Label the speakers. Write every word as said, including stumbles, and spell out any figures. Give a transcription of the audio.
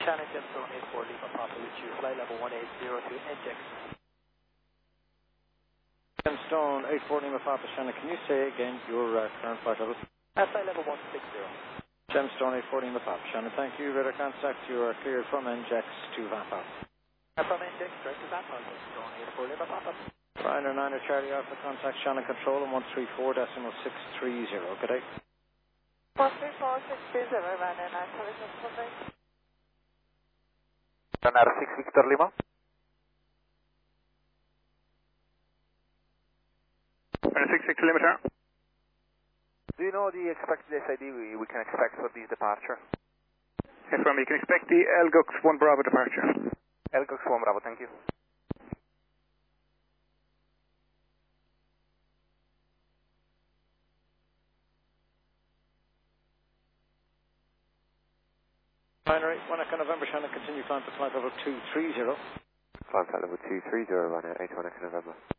Speaker 1: Shannon Gemstone eight four Lima Papa with you, flight level one eight zero two, N J X.
Speaker 2: Gemstone eight four Lima Papa Shannon, can you say again your uh, current flight level?
Speaker 1: Uh, flight level one six zero.
Speaker 2: Gemstone eight four Lima Papa Shannon, thank you. Radar contact, you are cleared from N J X to Van Pop.
Speaker 1: Uh, from N J X, direct to Van Pop, Gemstone eight four Lima Papa.
Speaker 2: Ryanair niner Charlie Alpha, contact Shannon Control on one three four decimal six three zero. Good day.
Speaker 3: one three four six three zero, Ryanair nine Charlie Alpha.
Speaker 4: Ryanair six Victor Lima.
Speaker 5: Ryanair six Victor Lima, sir.
Speaker 4: Do you know the expected S I D we, we can expect for this departure?
Speaker 5: Yes, ma'am. You can expect the L G U X one Bravo departure.
Speaker 4: L G U X one Bravo, thank you.
Speaker 2: Ryanair eight one Echo November Shannon, continue climb to flight level two three zero.
Speaker 4: Climb flight level two three zero, Ryanair eight one Echo November.